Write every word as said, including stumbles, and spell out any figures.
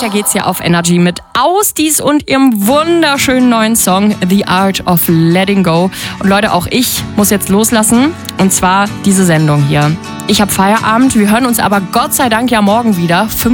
weiter geht's hier auf Energy mit Ausdies und ihrem wunderschönen neuen Song The Art of Letting Go. Und Leute, auch ich muss jetzt loslassen. Und zwar diese Sendung hier. Ich habe Feierabend, wir hören uns aber Gott sei Dank ja morgen wieder.